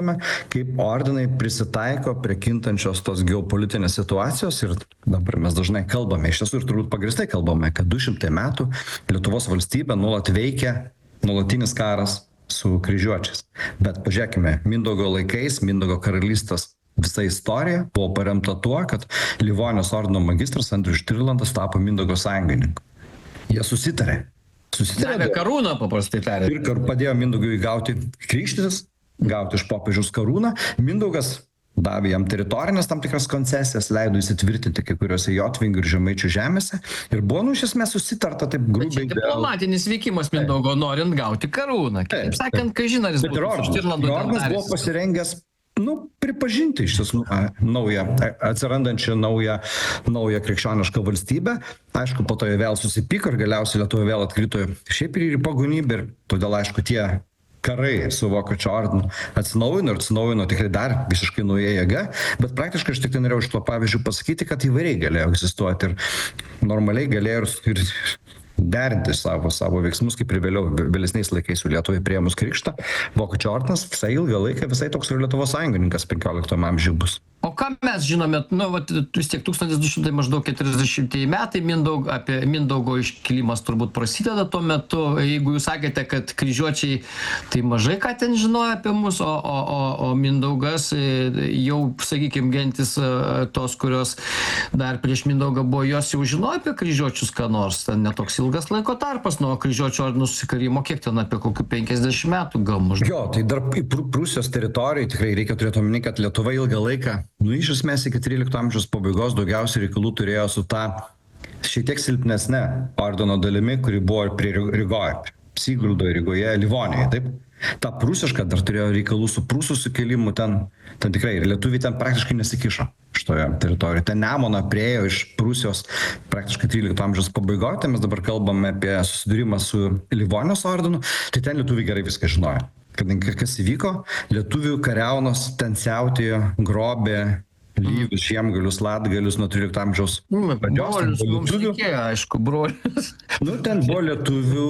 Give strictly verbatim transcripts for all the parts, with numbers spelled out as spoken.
kaip ordinai prisitaiko prie kintančios tos geopolitinės situacijos ir dabar mes dažnai kalbame, iš tiesų ir turbūt pagrįstai kalbame, kad du šimtai metų Lietuvos valstybė nuolat veikia nuolatinis karas su kryžiuočiais. Bet pažiūrėkime, Mindaugo laikais, Mindaugo karalystės visa istorija buvo paremta tuo, kad Livonijos ordino magistras Andrius Štirlandas tapo Mindaugo sąjungininku. Jie susitarė. Davė karūną, paprastai tariant. Ir kar padėjo Mindaugui gauti krikštytis, gauti iš popiežiaus karūną. Mindaugas davė jam teritorinės tam tikras koncesijas, leido įsitvirtinti kai kuriuose Jotvingių ir Žemaičių žemėse. Ir buvo, nu, iš esmės susitarta taip grubiai. Tai diplomatinis veikimas Mindaugo norint gauti karūną. Kaip sakant, kai žinai, jis buvo Štirlando Ordinas buvo pasirengęs, nu, pripažinti iš tiesų naują, atsirandančią naują, naują krikščionišką valstybę. Aišku, po to jie vėl susipyko ir galiausiai Lietuva vėl atkrito šiaip ir į pagonybę ir todėl, aišku, tie karai su Vokiečių ordinu atsinaujino ir atsinaujino tikrai dar visiškai nauja jėga, bet praktiškai aš tik tai norėjau iš to pavyzdžių pasakyti, kad įvairiai galėjo egzistuoti ir normaliai galėjo ir derinti savo, savo veiksmus, kaip ir vėliau, vėlesniais laikais su Lietuvai priėmus krikštą. Vokiečių ordinas visai ilgą laiką, visai toks ir Lietuvos sąjungininkas penkioliktam amžiuje bus. O ką mes žinome, nu, vat, vis tiek tūkstantis du šimtai maždaug keturiasdešimtieji metai, Mindaug, apie Mindaugo iškilimas turbūt prasideda tuo metu. Jeigu jūs sakėte, kad kryžiuočiai tai mažai ką ten žinojo apie mus, o, o, o, o Mindaugas jau, sakykime, gentis tos, kurios dar prieš Mindaugą buvo, jos jau žinojo apie kryžiuočius ką nors. Ten netoks ilgas laiko tarpas nuo kryžiuočių ordino susikarimo, kiek ten apie kokių penkiasdešimt metų gal maždaug. Jo, tai dar į Prūsijos teritoriją tikrai reikia turėti omeny, kad Lietuva ilgą laiką, nu, iš esmės iki trylikto amžiaus pabaigos daugiausiai reikalų turėjo su ta šiek tiek silpnesnė ordino dalimi, kuri buvo prie Rygoje, Siguldoje, Rygoje, Livonijoje, taip. Ta prūsiška dar turėjo reikalų su prūsų sukėlimu, ten, ten tikrai ir lietuviai ten praktiškai nesikišo šitoje teritorijoje. Ten Nemuną priėjo iš Prūsijos praktiškai trylikto amžiaus pabaigoje, tai mes dabar kalbame apie susidūrimą su Livonijos ordinu, tai ten lietuviai gerai viską žinojo. Kadangi kas įvyko, lietuvių kariaunos ten siautėjo, grobė Lyvius, Žiemgalius, Latgalius nuo trylikto amžiaus pradžios. Mums reikėjo, aišku, brolius. Nu, ten buvo lietuvių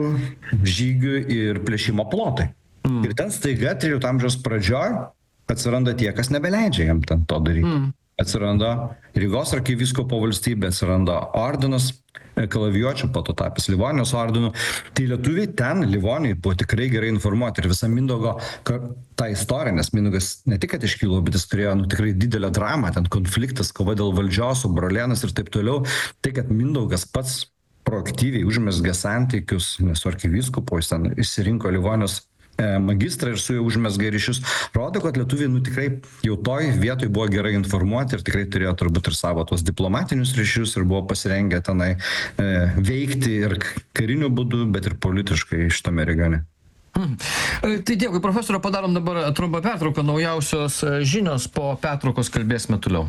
žygių ir plėšimo plotai. Mm. Ir ten staiga trylikto amžiaus pradžioj atsiranda tie, kas nebeleidžia jam ten to daryti. Mm. Atsiranda Rygos arkivyskupo valstybė, atsiranda ordinas kalavijuočių, po to tapęs Livonijos ordinu. Tai lietuviai ten, Livonijai, buvo tikrai gerai informuoti ir visa Mindaugo ta istorija, nes Mindaugas ne tik, kad iškilo, bet jis turėjo, nu, tikrai didelę dramą, ten konfliktas, kova dėl valdžios, su brolėnas ir taip toliau. Tai, kad Mindaugas pats proaktyviai užmezgė santykius, nes su arkivyskupu jis ten išsirinko Livonijos magistrą ir su juo užmezgė ryšius, rodo, kad lietuviai, nu, tikrai jau toj vietoj buvo gerai informuoti ir tikrai turėjo turbūt ir savo tos diplomatinius ryšius ir buvo pasirengę tenai e, veikti ir kariniu būdu, bet ir politiškai šitame regione. Hmm. Tai dėkui, profesorio, padarom dabar trumpą pertrauką, naujausios žinios, po pertraukos kalbėsime toliau.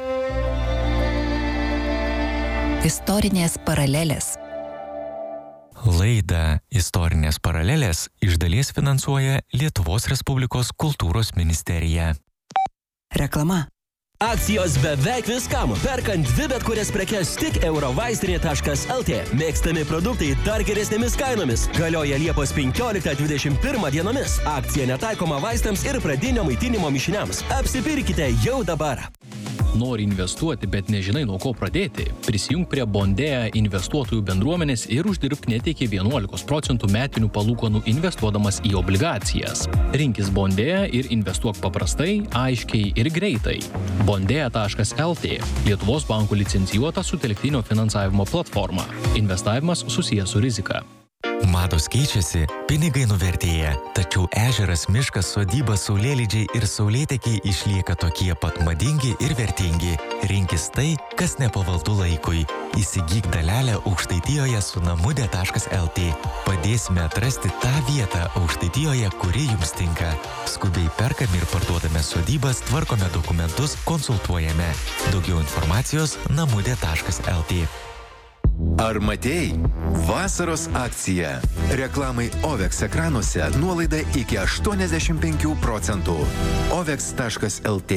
Istorinės paralelės. Laidą Istorinės paralelės iš dalies finansuoja Lietuvos Respublikos kultūros ministerija. Reklama. Akcijos beveik viskam. Perkant dvi bet kurias prekes tik eurovaistinė taškas lt. Mėgstami produktai dar geresnėmis kainomis. Galioja Liepos penkioliktą dvidešimt pirmą dienomis. Akcija netaikoma vaistams ir pradinio maitinimo mišiniams. Apsipirkite jau dabar. Nori investuoti, bet nežinai nuo ko pradėti? Prisijunk prie Bondea investuotojų bendruomenės ir uždirbk net iki vienuolikos procentų metinių palūkanų investuodamas į obligacijas. Rinkis Bondea ir investuok paprastai, aiškiai ir greitai. Bondea taškas lt. Lietuvos bankų licencijuota sutelktinio finansavimo platforma. Investavimas susijęs su rizika. Mados keičiasi, pinigai nuvertėja, tačiau ežeras, miškas, sodyba, saulėlydžiai ir saulėtekiai išlieka tokie pat madingi ir vertingi. Rinkis tai, kas nepavaldu laikui. Įsigyk dalelę Aukštaitijoje su namude taškas lt. Padėsime atrasti tą vietą Aukštaitijoje, kuri jums tinka. Skubiai perkame ir parduodame sodybas, tvarkome dokumentus, konsultuojame. Daugiau informacijos namude taškas lt. Ar matei? Vasaros akcija. Reklamai Ovex ekranuose nuolaida iki aštuoniasdešimt penkių procentų. ovex taškas lt.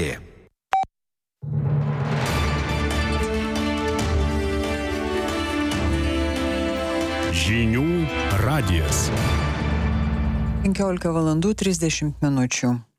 Žinių radijas. penkiolika valandų trisdešimt minučių.